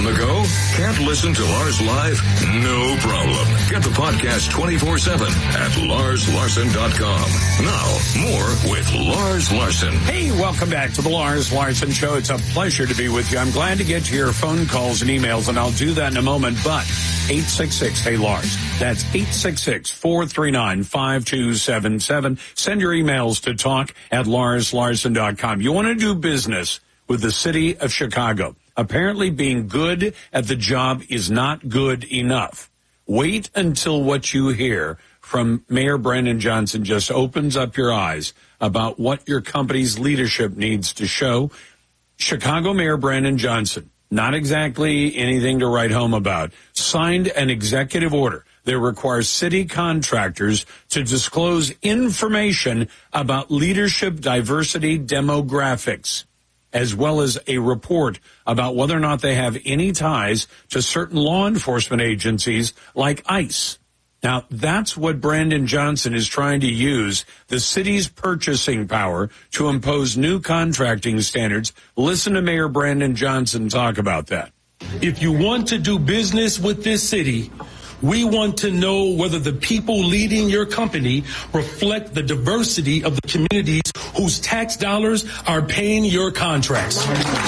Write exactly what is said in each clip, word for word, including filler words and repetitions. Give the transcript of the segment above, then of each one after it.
On the go? Can't listen to Lars live? No problem. Get the podcast twenty-four seven at lars larson dot com. Now, more with Lars Larson. Hey, welcome back to the Lars Larson Show. It's a pleasure to be with you. I'm glad to get to your phone calls and emails, and I'll do that in a moment, but eight six six, hey Lars. That's eight six six, four three nine, five two seven seven. Send your emails to talk at lars larson dot com. You want to do business with the city of Chicago. Apparently being good at the job is not good enough. Wait until what you hear from Mayor Brandon Johnson just opens up your eyes about what your company's leadership needs to show. Chicago Mayor Brandon Johnson, not exactly anything to write home about, signed an executive order that requires city contractors to disclose information about leadership diversity demographics, as well as a report about whether or not they have any ties to certain law enforcement agencies like ICE. Now, that's what Brandon Johnson is trying to use the city's purchasing power to impose new contracting standards. Listen to Mayor Brandon Johnson talk about that. If you want to do business with this city, we want to know whether the people leading your company reflect the diversity of the communities whose tax dollars are paying your contracts.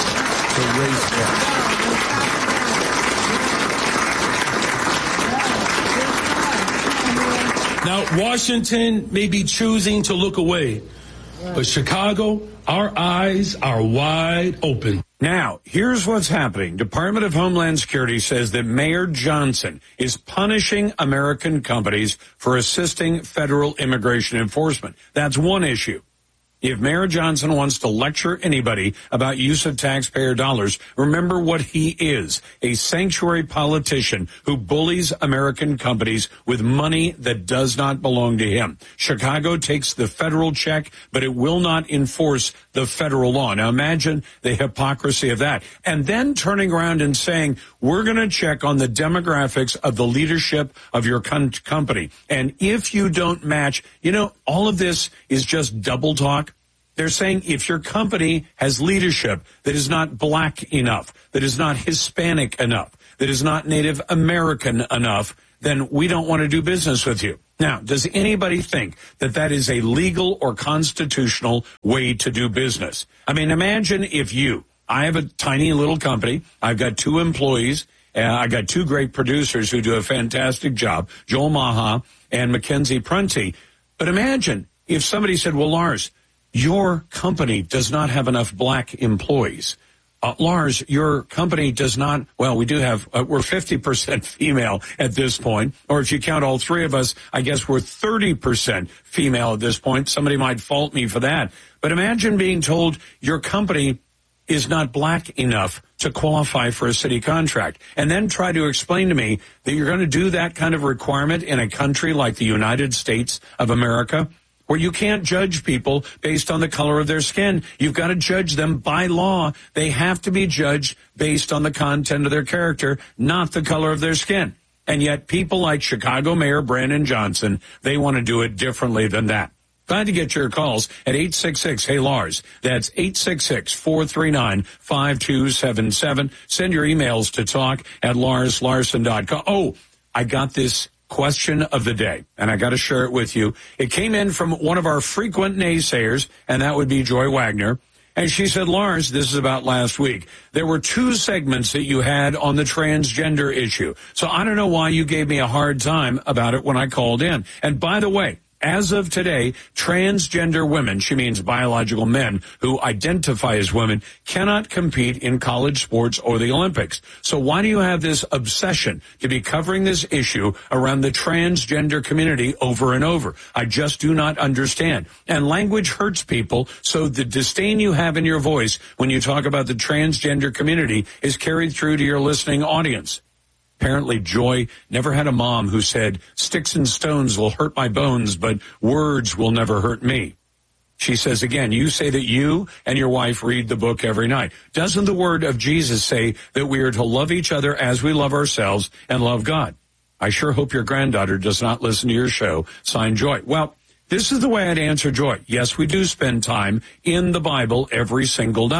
Now, Washington may be choosing to look away, but Chicago, our eyes are wide open. Now, here's what's happening. Department of Homeland Security says that Mayor Johnson is punishing American companies for assisting federal immigration enforcement. That's one issue. If Mayor Johnson wants to lecture anybody about use of taxpayer dollars, remember what he is, a sanctuary politician who bullies American companies with money that does not belong to him. Chicago takes the federal check, but it will not enforce the federal law. Now imagine the hypocrisy of that. And then turning around and saying, we're going to check on the demographics of the leadership of your com- company. And if you don't match, you know, all of this is just double talk. They're saying if your company has leadership that is not black enough, that is not Hispanic enough, that is not Native American enough, then we don't want to do business with you. Now, does anybody think that that is a legal or constitutional way to do business? I mean, imagine if you, I have a tiny little company, I've got two employees, uh, I got two great producers who do a fantastic job, Joel Maha and Mackenzie Prunty. But imagine if somebody said, well, Lars, your company does not have enough black employees. Uh, Lars, your company does not, well, we do have, uh, we're fifty percent female at this point. Or if you count all three of us, I guess we're thirty percent female at this point. Somebody might fault me for that. But imagine being told your company is not black enough to qualify for a city contract. And then try to explain to me that you're going to do that kind of requirement in a country like the United States of America, where you can't judge people based on the color of their skin. You've got to judge them by law. They have to be judged based on the content of their character, not the color of their skin. And yet people like Chicago Mayor Brandon Johnson, they want to do it differently than that. Glad to get your calls at eight six six, hey Lars. That's eight six six, four three nine, five two seven seven. Send your emails to talk at lars larson dot com. Oh, I got this question of the day, and I got to share it with you. It came in from one of our frequent naysayers, and that would be Joy Wagner. And she said, Lars, this is about last week. There were two segments that you had on the transgender issue. So I don't know why you gave me a hard time about it when I called in. And by the way, as of today, transgender women, she means biological men who identify as women, cannot compete in college sports or the Olympics. So why do you have this obsession to be covering this issue around the transgender community over and over? I just do not understand. And language hurts people, so the disdain you have in your voice when you talk about the transgender community is carried through to your listening audience. Apparently, Joy never had a mom who said, sticks and stones will hurt my bones, but words will never hurt me. She says, again, you say that you and your wife read the book every night. Doesn't the word of Jesus say that we are to love each other as we love ourselves and love God? I sure hope your granddaughter does not listen to your show. Signed, Joy. Well, this is the way I'd answer Joy. Yes, we do spend time in the Bible every single night.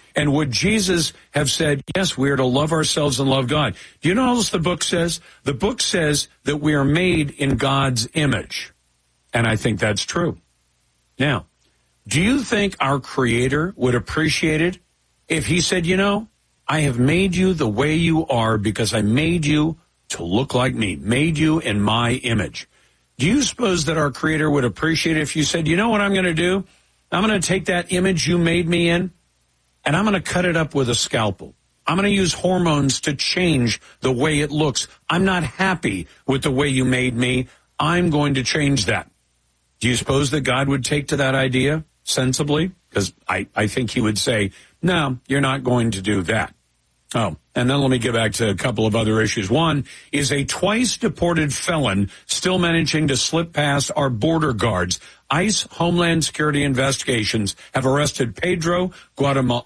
And would Jesus have said, yes, we are to love ourselves and love God? Do you know what else the book says? The book says that we are made in God's image. And I think that's true. Now, do you think our Creator would appreciate it if he said, you know, I have made you the way you are because I made you to look like me, made you in my image? Do you suppose that our Creator would appreciate it if you said, you know what I'm going to do? I'm going to take that image you made me in, and I'm going to cut it up with a scalpel. I'm going to use hormones to change the way it looks. I'm not happy with the way you made me. I'm going to change that. Do you suppose that God would take to that idea sensibly? Because I, I think he would say, no, you're not going to do that. Oh, and then let me get back to a couple of other issues. One is a twice-deported felon still managing to slip past our border guards. ICE Homeland Security investigations have arrested Pedro Guadarrama,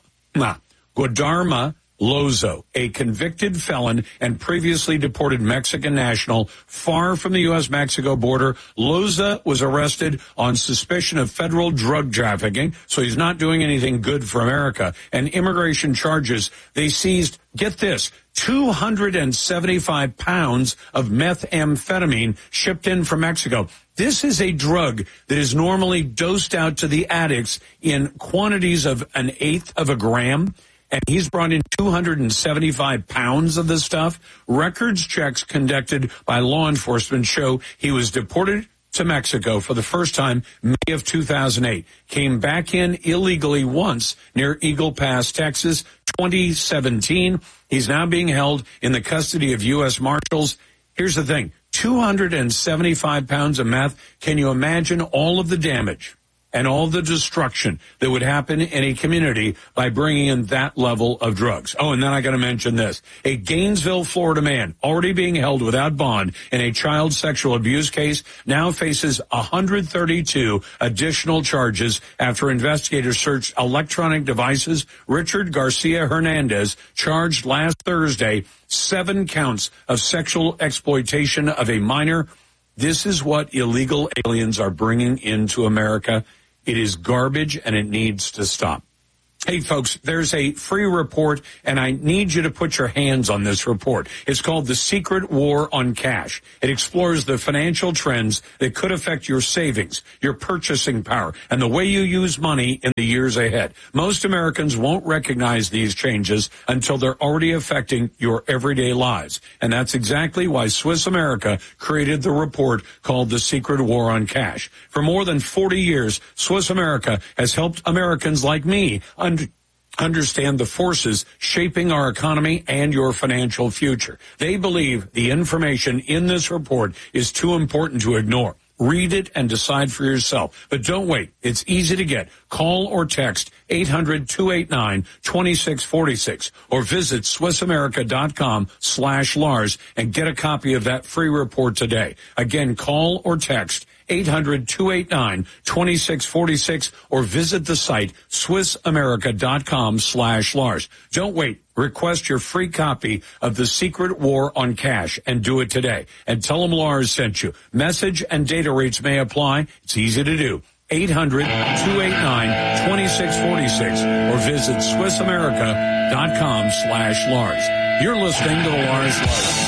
Guadarrama Lozo, a convicted felon and previously deported Mexican national far from the U S Mexico border. Loza was arrested on suspicion of federal drug trafficking, so he's not doing anything good for America. And immigration charges, they seized, get this, two hundred seventy-five pounds of methamphetamine shipped in from Mexico. This is a drug that is normally dosed out to the addicts in quantities of an eighth of a gram. And he's brought in two hundred seventy-five pounds of this stuff. Records checks conducted by law enforcement show he was deported to Mexico for the first time May of two thousand eight. Came back in illegally once near Eagle Pass, Texas, twenty seventeen. He's now being held in the custody of U S Marshals. Here's the thing, two hundred seventy-five pounds of meth. Can you imagine all of the damage and all the destruction that would happen in a community by bringing in that level of drugs? Oh, and then I got to mention this. A Gainesville, Florida man already being held without bond in a child sexual abuse case now faces one hundred thirty-two additional charges after investigators searched electronic devices. Richard Garcia Hernandez charged last Thursday seven counts of sexual exploitation of a minor. This is what illegal aliens are bringing into America. It is garbage, and it needs to stop. Hey, folks, there's a free report, and I need you to put your hands on this report. It's called The Secret War on Cash. It explores the financial trends that could affect your savings, your purchasing power, and the way you use money in the years ahead. Most Americans won't recognize these changes until they're already affecting your everyday lives. And that's exactly why Swiss America created the report called The Secret War on Cash. For more than forty years, Swiss America has helped Americans like me understand understand the forces shaping our economy and your financial future. They believe the information in this report is too important to ignore. Read it and decide for yourself. But don't wait. It's easy to get. Call or text eight hundred, two eight nine, two six four six or visit SwissAmerica.com slash Lars and get a copy of that free report today. Again, call or text eight hundred, two eight nine, two six four six or visit the site SwissAmerica.com slash Lars. Don't wait. Request your free copy of The Secret War on Cash and do it today. And tell them Lars sent you. Message and data rates may apply. It's easy to do. eight hundred, two eight nine, two six four six or visit SwissAmerica.com slash Lars. You're listening to the Lars Lars.